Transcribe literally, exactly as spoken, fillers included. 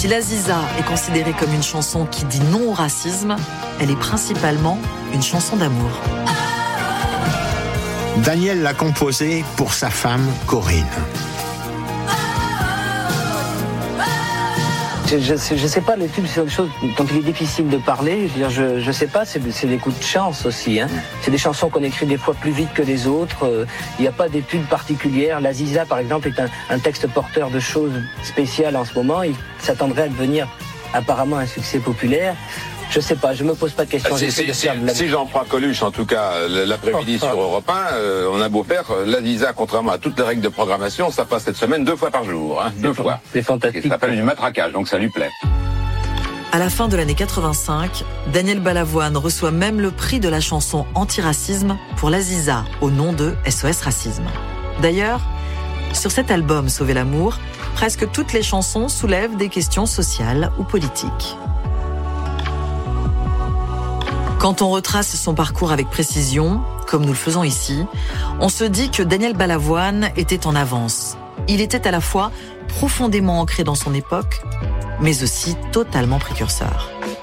Si l'Aziza est considérée comme une chanson qui dit non au racisme, elle est principalement une chanson d'amour. Daniel l'a composée pour sa femme Corinne. Je, je, je sais pas, les tubes, c'est quelque chose dont il est difficile de parler. Je veux dire, je, je sais pas, c'est, c'est des coups de chance aussi. Hein. C'est des chansons qu'on écrit des fois plus vite que les autres. Il euh, n'y a pas d'études particulières. L'Aziza, par exemple, est un, un texte porteur de choses spéciales en ce moment. Il s'attendrait à devenir apparemment un succès populaire. Je sais pas, je me pose pas de questions. Si, si, si, la... si j'en prends Coluche, en tout cas, l'après-midi oh, sur Europe un, euh, on a beau faire, l'Aziza, contrairement à toutes les règles de programmation, ça passe cette semaine deux fois par jour. Hein, deux fois. C'est fantastique. Ça s'appelle du matraquage, donc ça lui plaît. À la fin de l'année quatre-vingt-cinq, Daniel Balavoine reçoit même le prix de la chanson antiracisme pour l'Aziza, au nom de S O S Racisme. D'ailleurs, sur cet album Sauver l'amour, presque toutes les chansons soulèvent des questions sociales ou politiques. Quand on retrace son parcours avec précision, comme nous le faisons ici, on se dit que Daniel Balavoine était en avance. Il était à la fois profondément ancré dans son époque, mais aussi totalement précurseur.